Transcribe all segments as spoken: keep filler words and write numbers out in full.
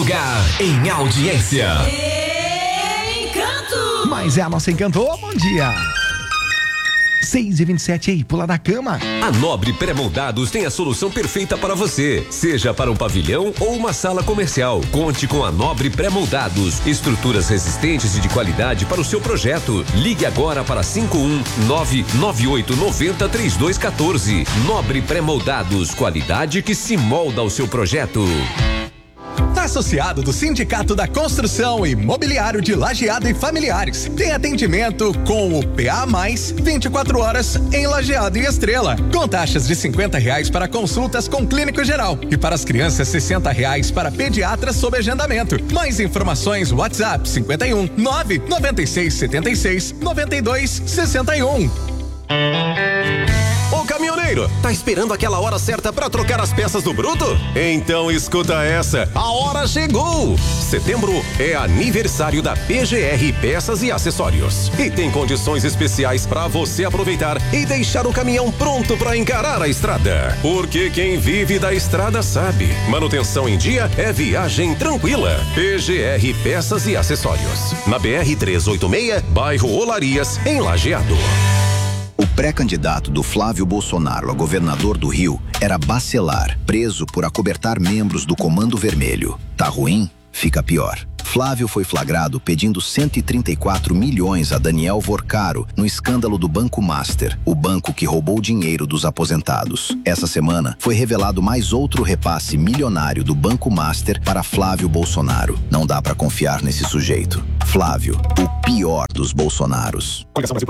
lugar em audiência. Encanto! Mas é a nossa Encanto. Bom dia! seis e vinte e sete, aí, pula da cama. A Nobre Pré-Moldados tem a solução perfeita para você, seja para um pavilhão ou uma sala comercial. Conte com a Nobre Pré-Moldados, estruturas resistentes e de qualidade para o seu projeto. Ligue agora para cinco um nove nove oito nove zero três dois um quatro. Nobre Pré-Moldados, qualidade que se molda ao seu projeto. Associado do Sindicato da Construção e Mobiliário de Lajeado e Familiares. Tem atendimento com o P A mais, vinte e quatro horas em Lajeado e Estrela. Com taxas de cinquenta reais para consultas com clínico geral. E para as crianças, sessenta reais para pediatras sob agendamento. Mais informações, WhatsApp cinquenta e um nove noventa e seis setenta e seis noventa e dois sessenta e um. Ô caminhoneiro, tá esperando aquela hora certa pra trocar as peças do bruto? Então escuta essa, a hora chegou! Setembro é aniversário da P G R Peças e Acessórios. E tem condições especiais pra você aproveitar e deixar o caminhão pronto pra encarar a estrada. Porque quem vive da estrada sabe, manutenção em dia é viagem tranquila. P G R Peças e Acessórios. Na B R trezentos e oitenta e seis, bairro Olarias, em Lajeado. O pré-candidato do Flávio Bolsonaro a governador do Rio era Bacelar, preso por acobertar membros do Comando Vermelho. Tá ruim? Fica pior. Flávio foi flagrado pedindo cento e trinta e quatro milhões a Daniel Vorcaro no escândalo do Banco Master, o banco que roubou dinheiro dos aposentados. Essa semana foi revelado mais outro repasse milionário do Banco Master para Flávio Bolsonaro. Não dá pra confiar nesse sujeito. Flávio, o pior dos Bolsonaros.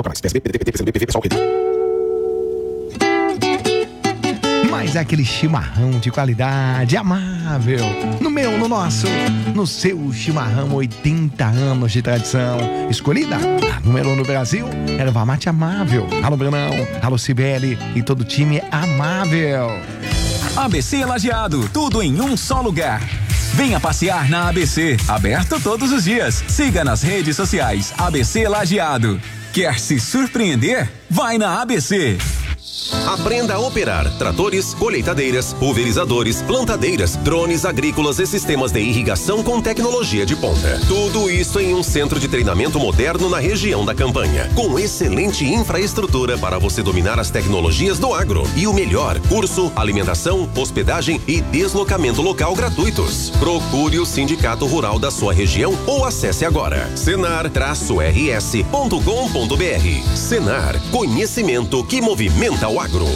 Mas é aquele chimarrão de qualidade amável. No meu, no nosso, no seu chimarrão, oitenta anos de tradição. Escolhida a número um no Brasil, erva mate amável. Alô Brunão, alô Cibele e todo o time amável. A B C Lajeado, tudo em um só lugar. Venha passear na A B C, aberto todos os dias. Siga nas redes sociais A B C Lajeado. Quer se surpreender? Vai na A B C. Aprenda a operar tratores, colheitadeiras, pulverizadores, plantadeiras, drones agrícolas e sistemas de irrigação com tecnologia de ponta. Tudo isso em um centro de treinamento moderno na região da Campanha, com excelente infraestrutura para você dominar as tecnologias do agro. E o melhor, curso, alimentação, hospedagem e deslocamento local gratuitos. Procure o Sindicato Rural da sua região ou acesse agora senar traço r s ponto com ponto b r. Senar, conhecimento que movimenta o agro.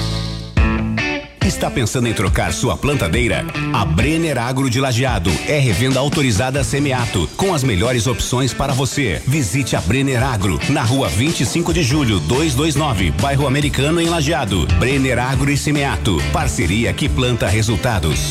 Está pensando em trocar sua plantadeira? A Brenner Agro de Lajeado é revenda autorizada Semeato, com as melhores opções para você. Visite a Brenner Agro, na rua vinte e cinco de julho, duzentos e vinte e nove, bairro Americano, em Lajeado. Brenner Agro e Semeato, parceria que planta resultados.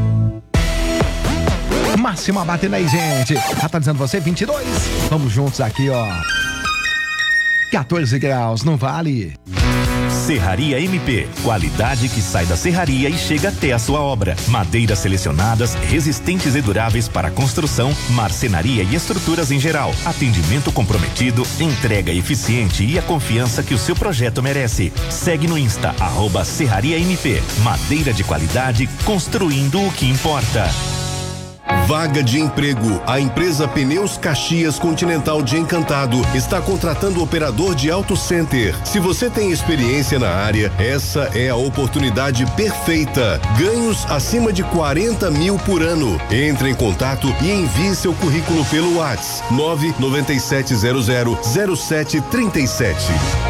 Máxima batendo aí, gente. Atualizando você, vinte e dois. Vamos juntos aqui, ó. quatorze graus, não vale? Serraria M P, qualidade que sai da serraria e chega até a sua obra. Madeiras selecionadas, resistentes e duráveis para construção, marcenaria e estruturas em geral. Atendimento comprometido, entrega eficiente e a confiança que o seu projeto merece. Segue no Insta, arroba Serraria M P. Madeira de qualidade, construindo o que importa. Vaga de emprego. A empresa Pneus Caxias Continental de Encantado está contratando operador de auto center. Se você tem experiência na área, essa é a oportunidade perfeita. Ganhos acima de quarenta mil por ano. Entre em contato e envie seu currículo pelo WhatsApp nove nove sete zero zero zero sete três sete.